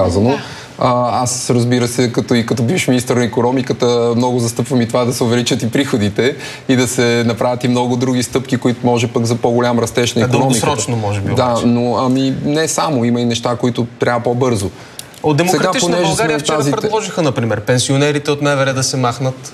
казано. Аз, разбира се, като бивш министър на икономиката, много застъпвам и това да се увеличат и приходите и да се направят и много други стъпки, които може пък за по-голям растеж на икономиката. Дългосрочно, може би. Да, но не само. Има и неща, които трябва по-бързо. От Демократична България вчера предложиха, например, пенсионерите от МВР да се махнат.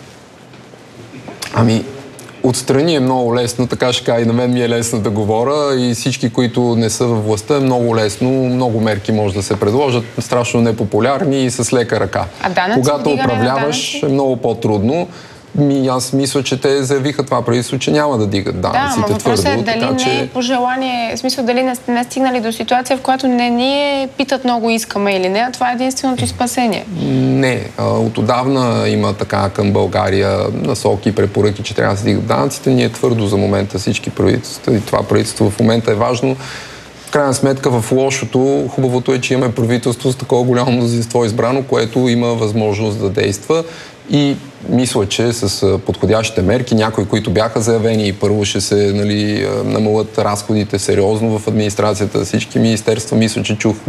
Отстрани е много лесно, така ще кажа, и на мен ми е лесно да говоря, и всички, които не са във властта, е много лесно, много мерки може да се предложат, страшно непопулярни и с лека ръка. Когато управляваш, е много по-трудно. Аз мисля, че те заявиха това правителство, че няма да дигат данъците твърдо. Въпросът е дали не е пожелание, в смисъл дали не стигнали до ситуация, в която не ни питат много искаме или не, а това е единственото спасение. Не. От отдавна има така към България насоки и препоръки, че трябва да се дигат данъците. Ние твърдо за момента всички правителства и това правителство в момента е важно. В крайна сметка в лошото, хубавото е, че имаме правителство с такова голямо мнозинство избрано, което има възможност да действа. И мисля, че с подходящите мерки, някои, които бяха заявени, и първо ще се намалят разходите сериозно в администрацията, всички министерства, мисля, че чух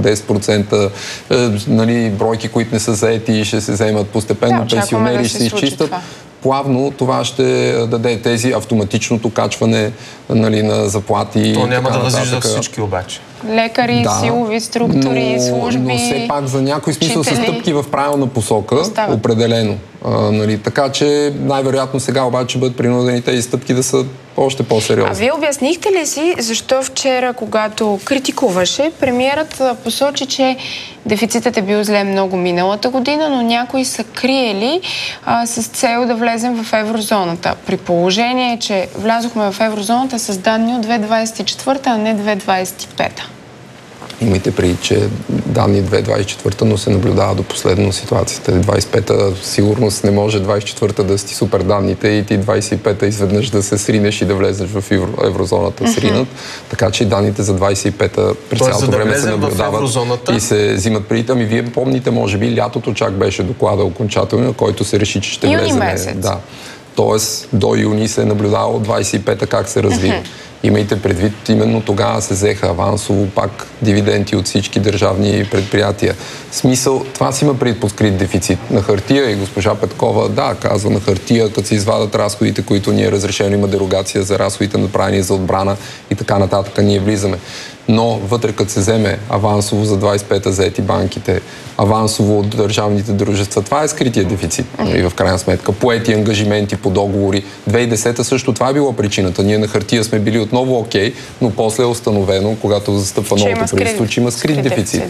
10% бройки, които не са заети, ще се вземат постепенно, пенсионери ще се изчистят. Плавно това ще даде тези автоматичното качване на заплати. То няма да възлиза за всички обаче. Лекари, силови структури, служби, но все пак за някой смисъл са стъпки в правилна посока, определено. Така че най-вероятно сега обаче бъдат принудени тези стъпки да са още по-сериозни. А вие обяснихте ли си защо вчера, когато критикуваше, премиерът посочи, че дефицитът е бил зле много миналата година, но някои са криели с цел да влезем в еврозоната. При положение, че влязохме в еврозоната с данни от 2024, а не 2025. Имайте преди, че данни 2024-та, но се наблюдава до последно ситуацията. 25-та сигурност не може 24-та да си супер данните и ти 25-та изведнъж да се сринеш и да влезеш в еврозоната сринат. Така че данните за 25-та през цялото време се наблюдават и се взимат преди. Вие помните, може би, лятото чак беше доклада окончателно, който се реши, че ще влезе. Да. Тоест до юни се е наблюдавало 25-та как се развива. Имайте предвид, именно тогава се взеха авансово пак дивиденти от всички държавни предприятия. Смисъл, това си има пред подкрит дефицит. На хартия, и госпожа Петкова, казва на хартия, като се извадат разходите, които ни е разрешено, има дерогация за разходите направени за отбрана и така нататък, ние влизаме. Но вътре, като се вземе авансово за 25-та заети банките, авансово от държавните дружества, това е скрития дефицит. И в крайна сметка, поети ангажименти по договори. 2010-та също това е било причината. Ние на хартия сме били отново окей, но после е установено, когато застъпва новото правителство, че има скрит дефицит.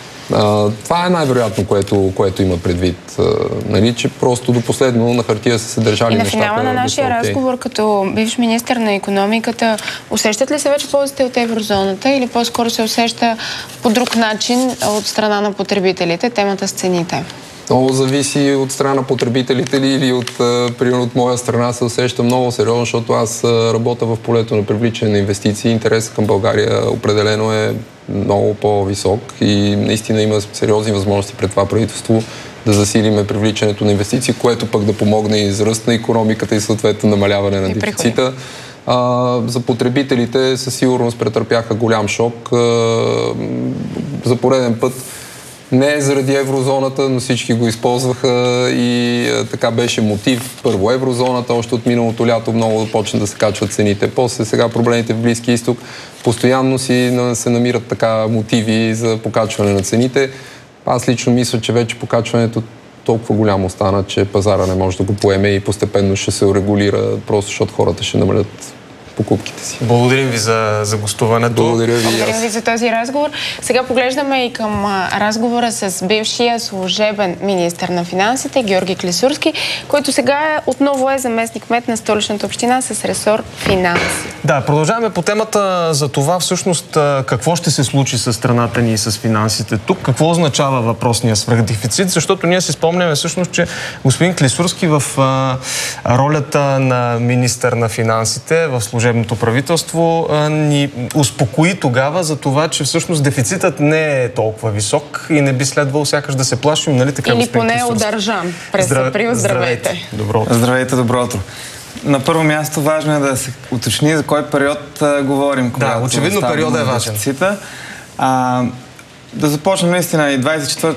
Това е най-вероятно, което има предвид. Че просто до последно на хартия са се държали нещата. И на финала на нашия разговор, като бивш министър на икономиката, усещат ли се вече ползите от еврозоната или по-скоро се усеща по друг начин от страна на потребителите темата с цените? Много зависи от страна на потребителите или примерно от моя страна се усеща много сериозно, защото аз работя в полето на привличане на инвестиции. Интересът към България определено е много по-висок и наистина има сериозни възможности пред това правителство да засилиме привличането на инвестиции, което пък да помогне и за ръст на икономиката и съответно намаляване на дефицита. За потребителите със сигурност претърпяха голям шок. За пореден път не заради еврозоната, но всички го използваха и така беше мотив. Първо еврозоната, още от миналото лято много почна да се качват цените. После сега проблемите в Близки изток постоянно се намират така мотиви за покачване на цените. Аз лично мисля, че вече покачването толкова голямо стана, че пазара не може да го поеме и постепенно ще се урегулира, просто защото хората ще намалят покупките си. Благодарим ви за гостуването. Благодаря ви за този разговор. Сега поглеждаме и към разговора с бившия служебен министър на финансите Георги Клисурски, който сега отново е заместник-кмет на Столичната община с ресор финанси. Да, продължаваме по темата за това всъщност какво ще се случи с страната ни и с финансите тук, какво означава въпросния свръхдефицит, защото ние си спомняме всъщност, че господин Клисурски в ролята на министър на финансите в служебното правителство ни успокои тогава за това, че всъщност дефицитът не е толкова висок и не би следвало сякаш да се плашим, нали така? Или поне е удържан през април. Здравейте. Добро утро. Здравейте, добро утро. На първо място важно е да се уточни за кой период говорим. Да, очевидно периодът е важен. Да започнем наистина и 24